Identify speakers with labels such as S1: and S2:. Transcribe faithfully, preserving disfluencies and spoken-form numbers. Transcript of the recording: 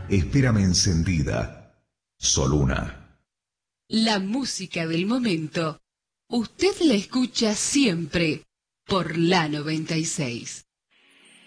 S1: Espérame encendida. Soluna.
S2: La música del momento. Usted la escucha siempre por la noventa y seis.